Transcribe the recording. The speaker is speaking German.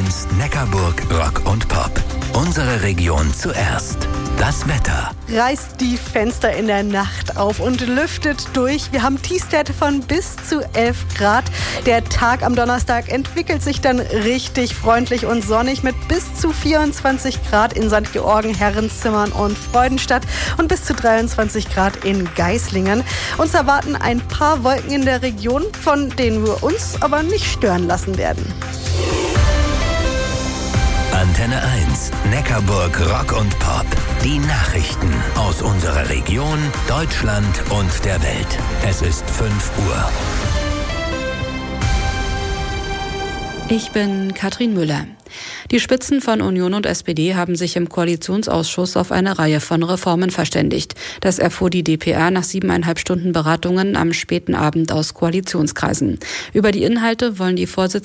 1 Neckarburg Rock und Pop. Unsere Region zuerst. Das Wetter. Reißt die Fenster in der Nacht auf und lüftet durch. Wir haben Tiefstwerte von bis zu 11 Grad. Der Tag am Donnerstag entwickelt sich dann richtig freundlich und sonnig mit bis zu 24 Grad in St. Georgen, Herrenzimmern und Freudenstadt und bis zu 23 Grad in Geislingen. Uns erwarten ein paar Wolken in der Region, von denen wir uns aber nicht stören lassen werden. Antenne 1, Neckarburg Rock und Pop. Die Nachrichten aus unserer Region, Deutschland und der Welt. Es ist 5 Uhr. Ich bin Katrin Müller. Die Spitzen von Union und SPD haben sich im Koalitionsausschuss auf eine Reihe von Reformen verständigt. Das erfuhr die dpr nach 7,5 Stunden Beratungen am späten Abend aus Koalitionskreisen. Über die Inhalte wollen die Vorsitzenden